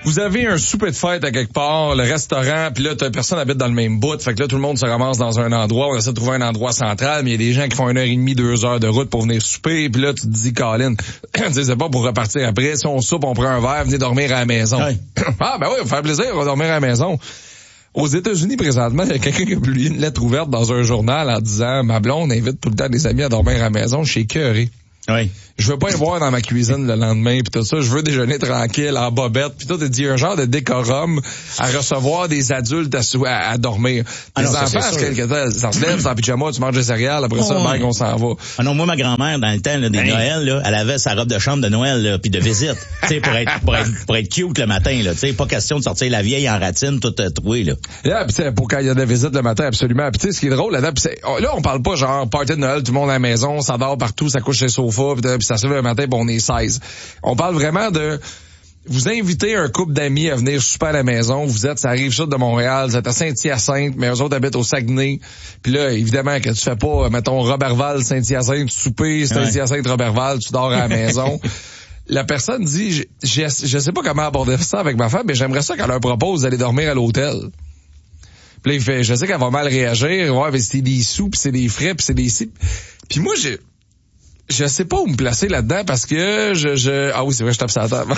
Vous avez un souper de fête à quelque part, le restaurant, puis là, personne habite dans le même bout. Fait que là, tout le monde se ramasse dans un endroit. On essaie de trouver un endroit central, mais il y a des gens qui font 1h30, 2 heures de route pour venir souper. Puis là, tu te dis, Colin, c'est pas pour repartir après. Si on soupe, on prend un verre, venez dormir à la maison. Ouais. Ah, ben oui, on va faire plaisir, on va dormir à la maison. Aux États-Unis, présentement, il y a quelqu'un qui a publié une lettre ouverte dans un journal en disant, ma blonde invite tout le temps des amis à dormir à la maison, je suis écœuré. Oui. Je veux pas y voir dans ma cuisine le lendemain pis tout ça. Je veux déjeuner tranquille, en bobette. Puis tout, il y a un genre de décorum à recevoir des adultes à dormir. Les enfants, ça se lève, c'est en pyjama, tu manges des céréales, après ça, mec, on s'en va. Ah non, moi, ma grand-mère, dans le temps là, des Noëls, là, elle avait sa robe de chambre de Noël, là, puis de visite. Tu sais, pour être cute le matin, là. Tu sais, pas question de sortir la vieille en ratine, toute trouée, là. Yeah, pis pour quand il y a des visites le matin, absolument. Pis tu sais, ce qui est drôle là-dedans, là, on parle pas genre party de Noël, tout le monde à la maison, ça dort partout, ça couche sur les sofas, pis ça se lève le matin, pis on est 16. On parle vraiment de vous invitez un couple d'amis à venir souper à la maison, ça arrive sud de Montréal, vous êtes à Saint-Hyacinthe, mais eux autres habitent au Saguenay. Puis là, évidemment, que tu fais pas, mettons, Robertval, Saint-Hyacinthe, souper, Saint-Hyacinthe, Robertval, tu dors à la maison. La personne dit, je sais pas comment aborder ça avec ma femme, mais j'aimerais ça qu'elle leur propose d'aller dormir à l'hôtel. Puis là, il fait, je sais qu'elle va mal réagir, ouais, mais c'est des sous, puis c'est des frais, puis c'est des ci. Puis moi, je sais pas où me placer là-dedans parce que ah oui, c'est vrai, je tape sur la table.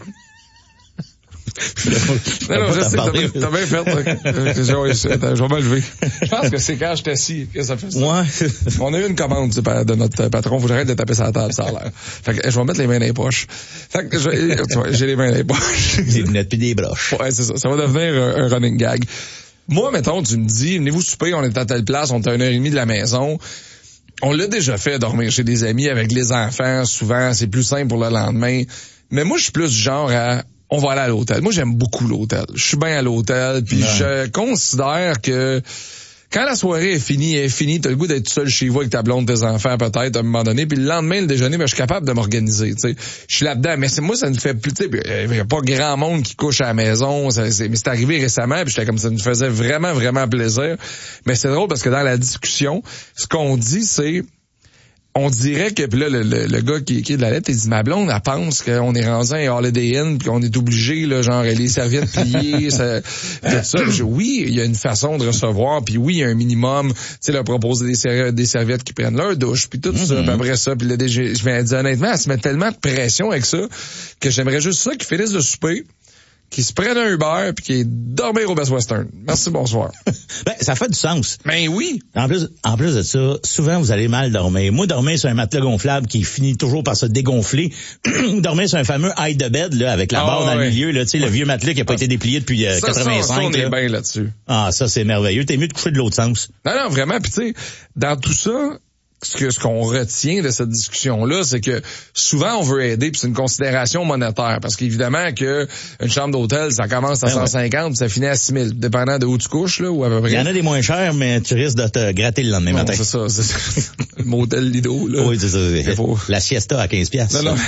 non, je sais, t'as bien fait. Je vais me lever. Je pense que c'est quand j'étais assis que ça fait ça. Ouais. On a eu une commande de notre patron, faut que j'arrête de taper sur la table, ça a l'air. Fait que je vais mettre les mains dans les poches. Fait que j'ai les mains dans les poches. Des lunettes pis des broches. Ouais, c'est ça. Ça va devenir un running gag. Moi, mettons, tu me dis, venez-vous souper, on est à telle place, on est à 1h30 de la maison. On l'a déjà fait, dormir chez des amis avec les enfants. Souvent, c'est plus simple pour le lendemain. Mais moi, je suis plus du genre à, on va aller à l'hôtel. Moi, j'aime beaucoup l'hôtel. Je suis bien à l'hôtel. Puis je considère que quand la soirée est finie, t'as le goût d'être seul chez vous avec ta blonde, tes enfants, peut-être, à un moment donné. Puis le lendemain, le déjeuner, je suis capable de m'organiser, tu sais. Je suis là-dedans. Mais moi, ça me fait plus, tu sais, il y a pas grand monde qui couche à la maison. Mais c'est arrivé récemment, puis j'étais comme ça me faisait vraiment, vraiment plaisir. Mais c'est drôle parce que dans la discussion, ce qu'on dit, c'est, on dirait que, puis là, le gars qui est de la lettre, il dit, ma blonde, elle pense qu'on est rendu à un Holiday Inn, puis qu'on est obligé, là, genre, les serviettes pliées, tout ça. Oui, il y a une façon de recevoir, puis oui, il y a un minimum, tu sais, leur proposer des serviettes qui prennent leur douche, puis tout ça, puis après ça, puis là, je vais dire, honnêtement, elle se met tellement de pression avec ça, que j'aimerais juste ça qu'ils finissent de souper, qui se prennent un Uber puis qui dormir au Best Western. Merci, bonsoir. Ben, ça fait du sens. Ben oui. En plus de ça, souvent vous allez mal dormir. Moi, dormir sur un matelas gonflable qui finit toujours par se dégonfler, dormir sur un fameux hide de bed là avec la barre dans le milieu là, tu sais le vieux matelas qui a pas été déplié depuis 85. Ça, on est bien là-dessus. Ah, ça c'est merveilleux. T'es mieux de coucher de l'autre sens. Non, vraiment. Puis tu sais, dans tout ça, ce qu'on retient de cette discussion-là, c'est que souvent on veut aider, puis c'est une considération monétaire, parce qu'évidemment que une chambre d'hôtel, ça commence à 150, puis ça finit à 6 000, dépendant de où tu couches, là, ou à peu près. Il y en a des moins chers, mais tu risques de te gratter le lendemain matin. C'est ça. Motel Lido, là. Oui, c'est ça. La siesta à 15 piastres. Non.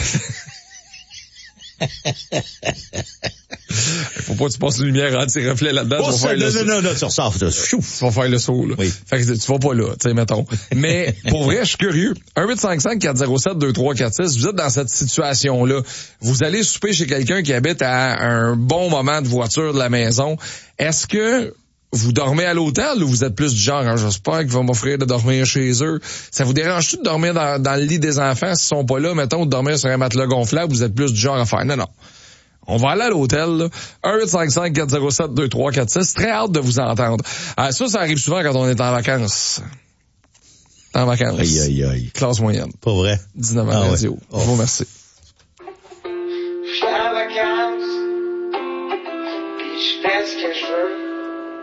Faut pas que tu passes la lumière anti-reflet là-dedans. Non, tu ressors. Tu vas faire le saut, là. Oui. Fait que tu vas pas là, tu sais, mettons. Mais, pour vrai, je suis curieux. 1-855-407-2346, vous êtes dans cette situation-là. Vous allez souper chez quelqu'un qui habite à un bon moment de voiture de la maison. Est-ce que vous dormez à l'hôtel ou vous êtes plus du genre, j'espère qu'ils vont m'offrir de dormir chez eux? Ça vous dérange-tu de dormir dans le lit des enfants s'ils sont pas là, mettons, de dormir sur un matelas gonflable, vous êtes plus du genre à faire? Non. On va aller à l'hôtel, là. 1-855-407-2346. Très hâte de vous entendre. Ça arrive souvent quand on est en vacances. En vacances. Aïe. Classe moyenne. Pas vrai. 19 ans radio. Ouais. Je vous remercie. Je suis en vacances, puis je fais ce que je veux.